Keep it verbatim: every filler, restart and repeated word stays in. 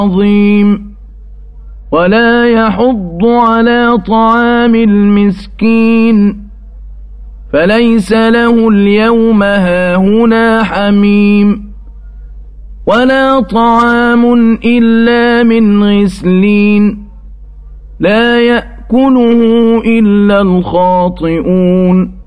عظيم ولا يحض على طعام المسكين فليس له اليوم هاهنا حميم ولا طعام إلا من غسلين لا يأكله إلا الخاطئون